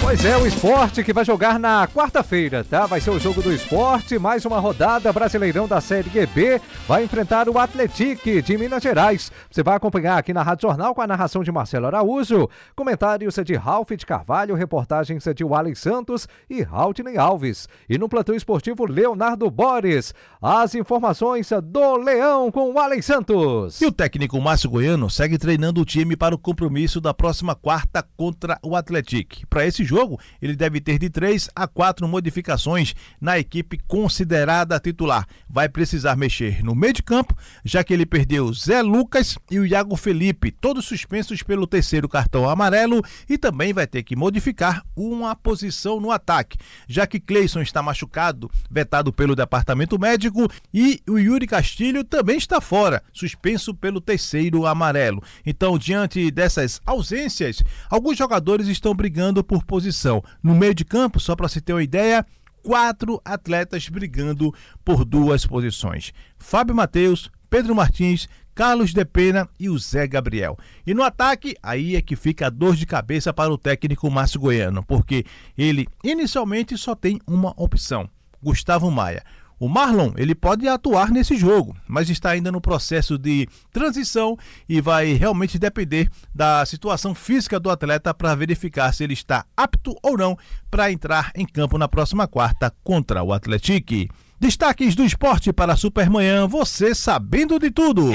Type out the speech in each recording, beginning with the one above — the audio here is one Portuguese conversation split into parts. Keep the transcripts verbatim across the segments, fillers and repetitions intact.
Pois é, o Sport que vai jogar na quarta-feira, tá? Vai ser o jogo do Sport, mais uma rodada, Brasileirão da Série B, vai enfrentar o Atlético de Minas Gerais. Você vai acompanhar aqui na Rádio Jornal com a narração de Marcelo Araújo, comentários de Ralf de Carvalho, reportagens de Wally Santos e Raudney Alves. E no plantão esportivo, Leonardo Borges. As informações do Leão com Wally Santos. E o técnico Márcio Goiano segue treinando o time para o compromisso da próxima quarta contra o Atlético. Para esse jogo, ele deve ter de três a quatro modificações na equipe considerada titular. Vai precisar mexer no meio de campo, já que ele perdeu Zé Lucas e o Iago Felipe, todos suspensos pelo terceiro cartão amarelo, e também vai ter que modificar uma posição no ataque, já que Cleison está machucado, vetado pelo departamento médico, e o Yuri Castilho também está fora, suspenso pelo terceiro amarelo. Então, diante dessas ausências, alguns jogadores estão brigando por posição. No meio de campo, só para se ter uma ideia, quatro atletas brigando por duas posições. Fábio Matheus, Pedro Martins, Carlos de Pena e o Zé Gabriel. E no ataque, aí é que fica a dor de cabeça para o técnico Márcio Goiano, porque ele inicialmente só tem uma opção, Gustavo Maia. O Marlon, ele pode atuar nesse jogo, mas está ainda no processo de transição e vai realmente depender da situação física do atleta para verificar se ele está apto ou não para entrar em campo na próxima quarta contra o Atlético. Destaques do esporte para a Supermanhã, você sabendo de tudo.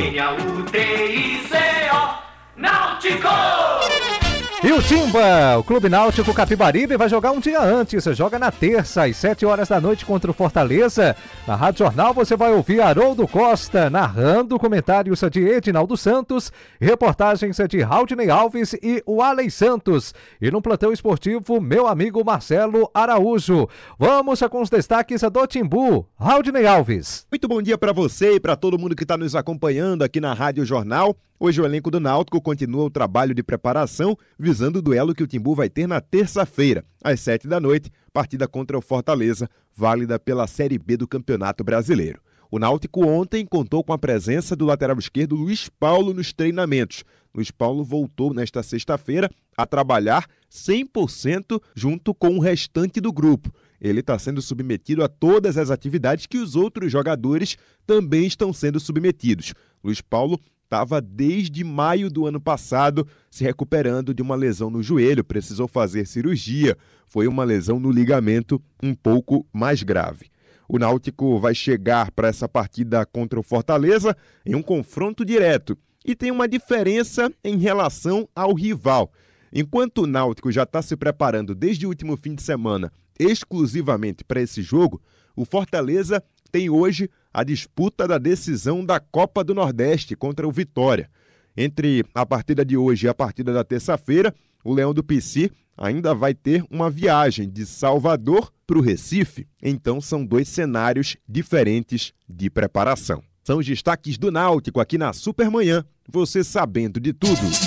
Náutico! E o Timba, o Clube Náutico Capibaribe, vai jogar um dia antes, joga na terça, às sete horas da noite contra o Fortaleza. Na Rádio Jornal você vai ouvir Haroldo Costa narrando, comentários de Edinaldo Santos, reportagens de Raudney Alves e o Wally Santos. E no plantão esportivo, meu amigo Marcelo Araújo. Vamos com os destaques do Timbu, Raudney Alves. Muito bom dia para você e para todo mundo que está nos acompanhando aqui na Rádio Jornal. Hoje o elenco do Náutico continua o trabalho de preparação, visando o duelo que o Timbu vai ter na terça-feira, às sete da noite, partida contra o Fortaleza, válida pela Série B do Campeonato Brasileiro. O Náutico ontem contou com a presença do lateral esquerdo Luiz Paulo nos treinamentos. Luiz Paulo voltou nesta sexta-feira a trabalhar cem por cento junto com o restante do grupo. Ele está sendo submetido a todas as atividades que os outros jogadores também estão sendo submetidos. Luiz Paulo estava desde maio do ano passado se recuperando de uma lesão no joelho, precisou fazer cirurgia, foi uma lesão no ligamento um pouco mais grave. O Náutico vai chegar para essa partida contra o Fortaleza em um confronto direto e tem uma diferença em relação ao rival. Enquanto o Náutico já está se preparando desde o último fim de semana exclusivamente para esse jogo, o Fortaleza tem hoje a disputa da decisão da Copa do Nordeste contra o Vitória. Entre a partida de hoje e a partida da terça-feira, o Leão do Pici ainda vai ter uma viagem de Salvador para o Recife. Então são dois cenários diferentes de preparação. São os destaques do Náutico aqui na Supermanhã, você sabendo de tudo.